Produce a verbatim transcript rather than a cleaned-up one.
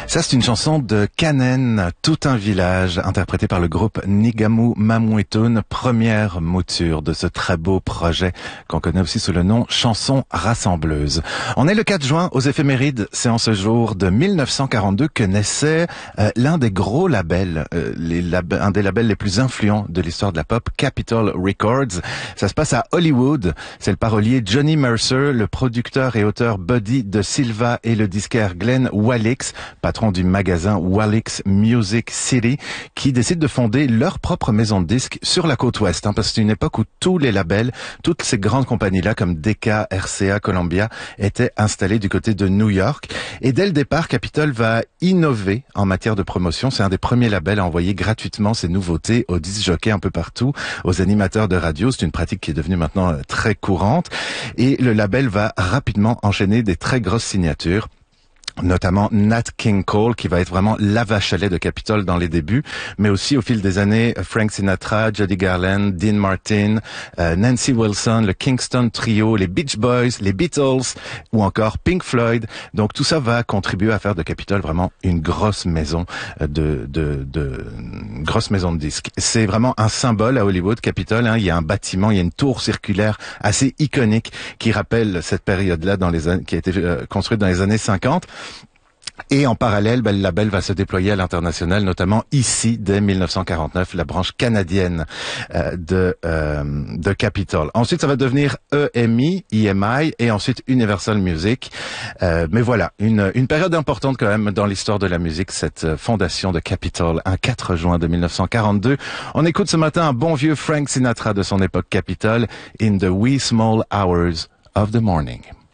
Ça, c'est une chanson de Kanen, Tout un village, interprétée par le groupe Nigamu Mamouetoun, première mouture de ce très beau projet qu'on connaît aussi sous le nom Chanson rassembleuse. On est le quatre juin aux éphémérides. C'est en ce jour de mille neuf cent quarante-deux que naissait euh, l'un des gros labels, euh, les lab- un des labels les plus influents de l'histoire de la pop, Capitol Records. Ça se passe à Hollywood. C'est le parolier Johnny Mercer, le producteur et auteur Buddy de Silva et le disquaire Glenn Wallix, patron du magasin Wallix Music City, qui décide de fonder leur propre maison de disques sur la côte ouest, hein, parce que c'est une époque où tous les labels, toutes ces grandes compagnies-là comme Decca, R C A, Columbia, étaient installés du côté de New York. Et dès le départ, Capitol va innover en matière de promotion. C'est un des premiers labels à envoyer gratuitement ses nouveautés aux disc jockeys un peu partout, aux animateurs de radio. C'est une pratique qui est devenue maintenant très courante. Et le label va rapidement enchaîner des très grosses signatures, notamment Nat King Cole, qui va être vraiment la vache à lait de Capitol dans les débuts, mais aussi au fil des années, Frank Sinatra, Judy Garland, Dean Martin, euh, Nancy Wilson, le Kingston Trio, les Beach Boys, les Beatles, ou encore Pink Floyd. Donc tout ça va contribuer à faire de Capitol vraiment une grosse maison de, de, de, une grosse maison de disques. C'est vraiment un symbole à Hollywood, Capitol, hein. Il y a un bâtiment, il y a une tour circulaire assez iconique qui rappelle cette période-là dans les années, qui a été euh, construite dans les années cinquante. Et en parallèle, ben, le label va se déployer à l'international, notamment ici, dès mille neuf cent quarante-neuf, la branche canadienne euh, de euh, de Capitol. Ensuite, ça va devenir E M I, E M I, et ensuite Universal Music. Euh, mais voilà, une une période importante quand même dans l'histoire de la musique, cette fondation de Capitol, un quatre juin de mille neuf cent quarante-deux. On écoute ce matin un bon vieux Frank Sinatra de son époque Capitol, In the Wee Small Hours of the Morning.